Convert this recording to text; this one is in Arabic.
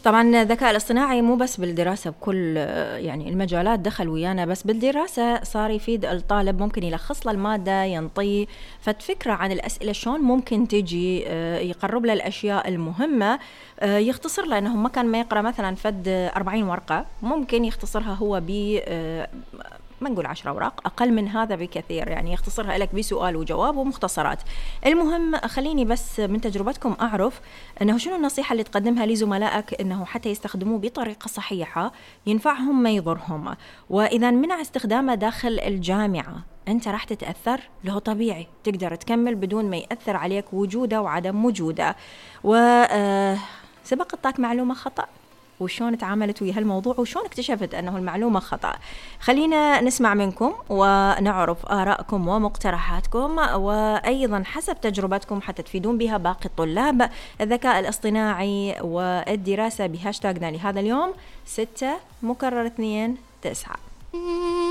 طبعا الذكاء الاصطناعي مو بس بالدراسة بكل يعني المجالات دخل ويانا، بس بالدراسة صار يفيد الطالب، ممكن يلخص له المادة، ينطي فكرة عن الأسئلة شلون ممكن تجي، يقرب له الأشياء المهمة، يختصر له، أنه ما كان ما يقرأ مثلا فد 40 ورقة، ممكن يختصرها هو ما نقول 10 أوراق، أقل من هذا بكثير، يعني يختصرها لك بسؤال وجواب ومختصرات. المهم خليني بس من تجربتكم أعرف أنه شنو النصيحة اللي تقدمها لزملائك أنه حتى يستخدموه بطريقة صحيحة ينفعهم ما يضرهم، وإذا منع استخدامه داخل الجامعة أنت راح تتأثر، له طبيعي تقدر تكمل بدون ما يأثر عليك وجوده وعدم وجوده. وسبق اعطاك معلومة خطأ، وشون تعاملت ويا هالموضوع وشون اكتشفت أنه المعلومة خطأ؟ خلينا نسمع منكم ونعرف آراءكم ومقترحاتكم، وأيضا حسب تجربتكم حتى تفيدون بها باقي الطلاب الذكاء الاصطناعي والدراسة بهاشتاغنا لهذا اليوم 6 مكرر 2 9.